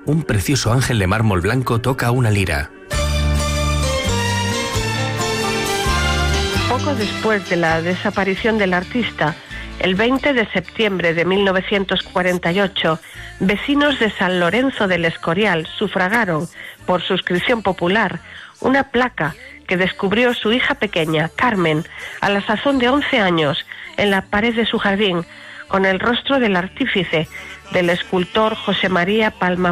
un precioso ángel de mármol blanco toca una lira. Poco después de la desaparición del artista, el 20 de septiembre de 1948, vecinos de San Lorenzo del Escorial sufragaron, por suscripción popular, una placa que descubrió su hija pequeña, Carmen, a la sazón de 11 años, en la pared de su jardín, con el rostro del artífice, del escultor José María Palma